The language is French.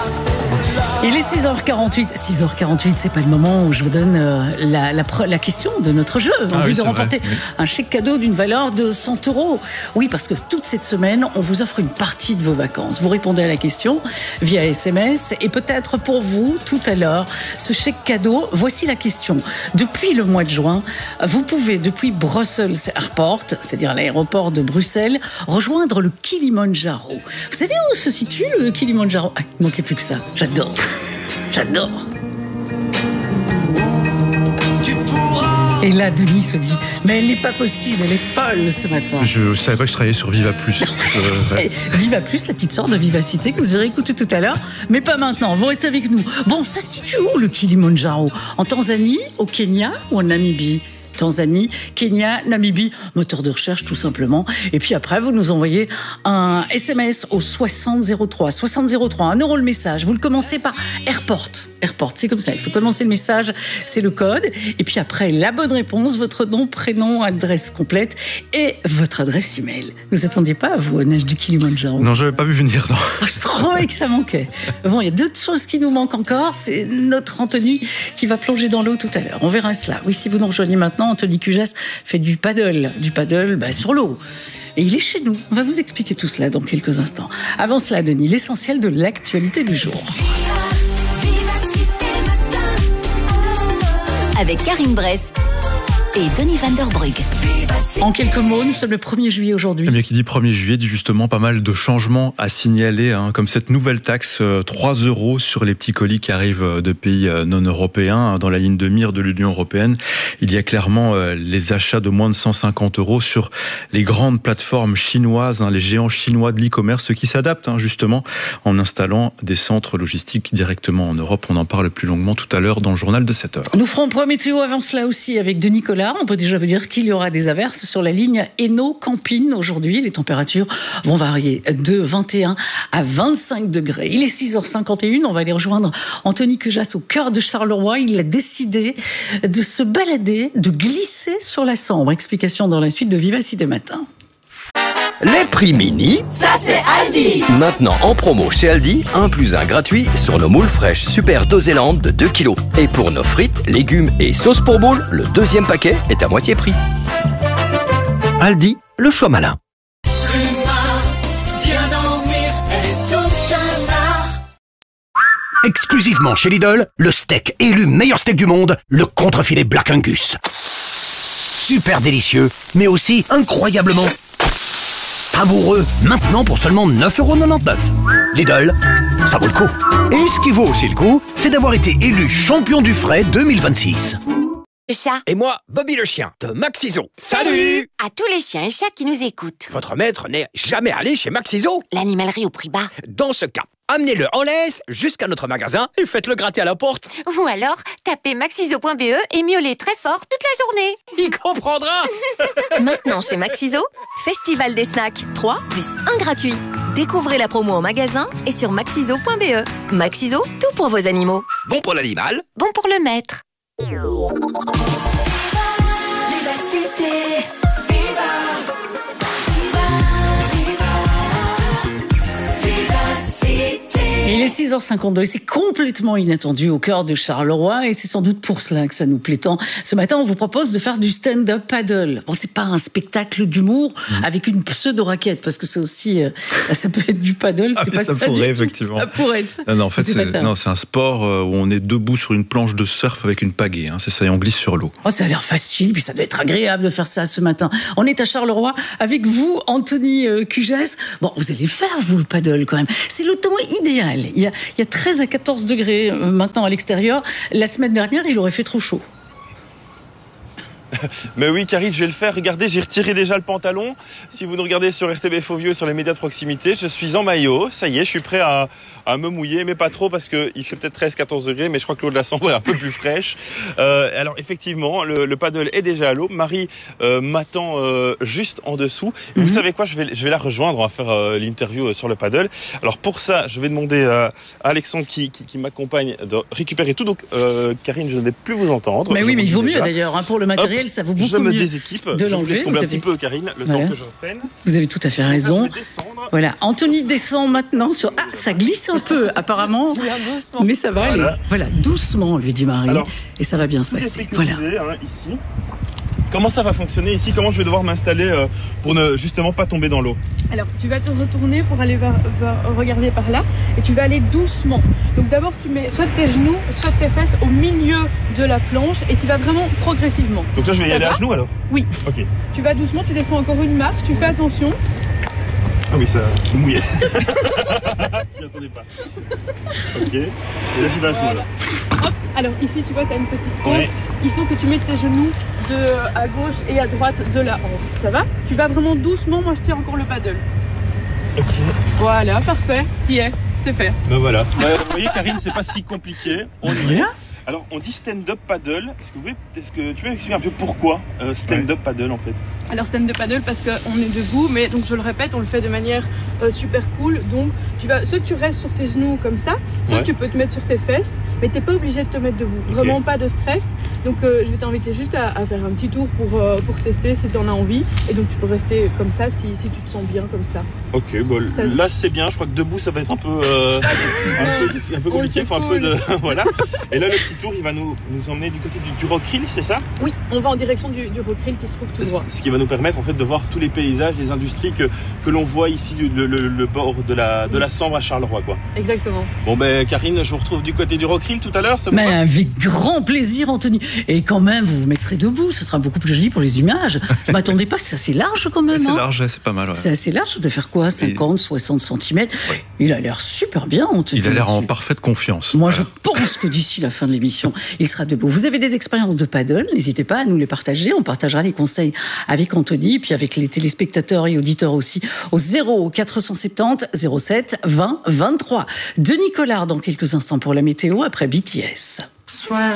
Il est 6h48. 6h48, c'est pas le moment où je vous donne la question de notre jeu. Envie de remporter un chèque cadeau d'une valeur de 100 €. Oui, parce que toute cette semaine, on vous offre une partie de vos vacances. Vous répondez à la question via SMS et peut-être pour vous, tout à l'heure, ce chèque cadeau. Voici la question. Depuis le mois de juin, vous pouvez, depuis Brussels Airport, c'est-à-dire l'aéroport de Bruxelles, rejoindre le Kilimandjaro. Vous savez où se situe le Kilimandjaro? Il ne manquait plus que ça. J'adore. Et là, Denis se dit, mais elle n'est pas possible, elle est folle ce matin. Je savais pas que je travaillais sur Viva Plus. Viva Plus, la petite sorte de vivacité que vous aurez écouté tout à l'heure, mais pas maintenant. Vous restez avec nous. Bon, ça se situe où le Kilimandjaro? En Tanzanie, au Kenya ou en Namibie? Tanzanie, Kenya, Namibie, moteur de recherche tout simplement. Et puis après, vous nous envoyez un SMS au 6003. 6003, 1 € le message. Vous le commencez par Airport. Airport, c'est comme ça. Il faut commencer le message, c'est le code. Et puis après, la bonne réponse, votre nom, prénom, adresse complète et votre adresse email. Vous attendiez pas, vous, au neige du Kilimandjaro? Non, je n'avais pas vu venir. Je trouvais que ça manquait. Bon, il y a d'autres choses qui nous manquent encore. C'est notre Anthony qui va plonger dans l'eau tout à l'heure. On verra cela. Oui, si vous nous rejoignez maintenant, Anthony Cujas fait du paddle sur l'eau. Et il est chez nous. On va vous expliquer tout cela dans quelques instants. Avant cela, Denis, l'essentiel de l'actualité du jour. Avec Karine Bress et Denis Van Der Brugge. En quelques mots, nous sommes le 1er juillet aujourd'hui. Eh bien, qui dit 1er juillet dit justement pas mal de changements à signaler, comme cette nouvelle taxe 3 € sur les petits colis qui arrivent de pays non européens. Dans la ligne de mire de l'Union européenne, il y a clairement les achats de moins de 150 € sur les grandes plateformes chinoises, les géants chinois de l'e-commerce qui s'adaptent justement en installant des centres logistiques directement en Europe. On en parle plus longuement tout à l'heure dans le journal de 7h. Nous ferons un point météo avant cela aussi avec Denis Collat. On peut déjà vous dire qu'il y aura des averses sur la ligne Hainaut-Campine aujourd'hui. Les températures vont varier de 21 à 25 degrés. Il est 6h51. On va aller rejoindre Anthony Cujas au cœur de Charleroi. Il a décidé de se balader, de glisser sur la Sambre. Explication dans la suite de Vivacité Matin. Les prix mini, Ça, c'est Aldi. maintenant en promo chez Aldi, 1 + 1 gratuit sur nos moules fraîches Super Dosélande de 2 kg. Et pour nos frites, légumes et sauces pour moules, le 2e paquet est à moitié prix. Aldi, le choix malin. Exclusivement chez Lidl, le steak élu meilleur steak du monde, le contrefilet Black Angus. Super délicieux, mais aussi incroyablement savoureux. Maintenant pour seulement 9,99 €. Lidl, ça vaut le coup. Et ce qui vaut aussi le coup, c'est d'avoir été élu champion du frais 2026. Le chat. Et moi, Bobby le chien, de Maxiso. Salut! À tous les chiens et chats qui nous écoutent. Votre maître n'est jamais allé chez Maxiso? L'animalerie au prix bas. Dans ce cas, amenez-le en laisse jusqu'à notre magasin et faites-le gratter à la porte. Ou alors, tapez maxiso.be et miaulez très fort toute la journée. Il comprendra! Maintenant chez Maxiso, Festival des snacks. 3 + 1 gratuit. Découvrez la promo en magasin et sur maxiso.be. Maxiso, tout pour vos animaux. Bon pour l'animal. Bon pour le maître. Il est 6h52 et c'est complètement inattendu au cœur de Charleroi et c'est sans doute pour cela que ça nous plaît tant. Ce matin, on vous propose de faire du stand-up paddle. Bon, c'est pas un spectacle d'humour avec une pseudo-raquette parce que c'est aussi, ça peut être du paddle, c'est pas ça pourrait, du tout. effectivement. Ça pourrait être ça. Non, en fait, c'est un sport où on est debout sur une planche de surf avec une pagaie. C'est ça, et on glisse sur l'eau. Oh, ça a l'air facile, puis ça doit être agréable de faire ça ce matin. On est à Charleroi avec vous, Anthony Cujas. Bon, vous allez faire, vous, le paddle quand même. C'est le temps idéal. Il y a 13 à 14 degrés maintenant à l'extérieur. La semaine dernière, il aurait fait trop chaud. Mais oui, Karine, je vais le faire. Regardez, j'ai retiré déjà le pantalon. Si vous nous regardez sur RTBF Vieux, sur les médias de proximité, je suis en maillot. Ça y est, je suis prêt à me mouiller, mais pas trop parce qu'il fait peut-être 13-14 degrés, mais je crois que l'eau de la Sambre est un peu plus fraîche. Alors effectivement, le paddle est déjà à l'eau. Marie m'attend juste en dessous. Vous savez quoi, je vais la rejoindre. On va faire l'interview sur le paddle. Alors pour ça, je vais demander à Alexandre qui m'accompagne de récupérer tout. Donc Karine, je ne vais plus vous entendre. Mais oui, mais il vaut mieux d'ailleurs pour le matériel. ça vaut beaucoup Je me mieux déséquipe. de Je vous l'enlever. laisse combler Vous un petit avez- peu, Karine, le Voilà. temps que je reprenne. Vous avez tout à fait Je raison. vais descendre. Voilà, Anthony descend maintenant sur... Ah, ça glisse un peu, apparemment. Mais ça va aller. Voilà, doucement, lui dit Marie. Alors, et ça va bien se Tout est passer. Voilà. sécurisé, hein, ici. Comment ça va fonctionner ici? Comment je vais devoir m'installer pour ne justement pas tomber dans l'eau? Alors, tu vas te retourner pour aller regarder par là et tu vas aller doucement. Donc d'abord, tu mets soit tes genoux, soit tes fesses au milieu de la planche et tu vas vraiment progressivement. Donc là, je vais y Ça aller va à genoux alors? Oui. Ok. Tu vas doucement, tu descends encore une marche, tu fais attention. Ah oui, ça c'est mouillé. Je m'y attendais pas. Ok. Et là, j'y vais à genoux alors. Hop, alors ici, tu vois, tu as une petite hanche. Ouais. Il faut que tu mettes tes genoux à gauche et à droite de la hanche. Ça va? Tu vas vraiment doucement, moi je tiens encore le paddle. Ok. Voilà, parfait. T'y es, c'est fait. Ben voilà. Vous voyez, Karine, c'est pas si compliqué. On y est. Voilà. Alors, on dit stand-up paddle. Est-ce que tu peux m'expliquer un peu pourquoi stand-up paddle en fait? Alors stand-up paddle parce qu'on est debout, mais donc je le répète, on le fait de manière super cool. Donc soit tu restes sur tes genoux comme ça, soit Ouais. tu peux te mettre sur tes fesses, mais t'es pas obligé de te mettre debout. Vraiment pas de stress. Donc je vais t'inviter juste à faire un petit tour pour tester si tu en as envie. Et donc tu peux rester comme ça si tu te sens bien comme ça. Ok, bon, Ça- là c'est bien. Je crois que debout ça va être un peu compliqué. Enfin, un peu de voilà. Et là le petit tour, il va nous emmener du côté du Rockrill, c'est ça? Oui, on va en direction du Rockrill qui se trouve tout droit. Ce qui va nous permettre en fait de voir tous les paysages, les industries que l'on voit ici, le bord de la Sambre à Charleroi, quoi. Exactement. Bon ben Karine, je vous retrouve du côté du Rockrill tout à l'heure, ça vous Mais va? avec grand plaisir, Anthony. Et quand même, vous vous mettrez debout, ce sera beaucoup plus joli pour les images. Je m'attendais pas, c'est assez large quand même. C'est hein. large, c'est pas mal. Ouais. C'est assez large, ça doit faire quoi, 50, 60 cm. Il a l'air super bien, Anthony. Il a l'air en là-dessus. parfaite confiance. Moi, Voilà. je pense que d'ici la fin de l'émission, il sera debout. Vous avez des expériences de paddle, n'hésitez pas à nous les partager. On partagera les conseils avec Anthony, puis avec les téléspectateurs et auditeurs aussi, au 0470 07 20 23. Denis Collard dans quelques instants pour la météo après BTS.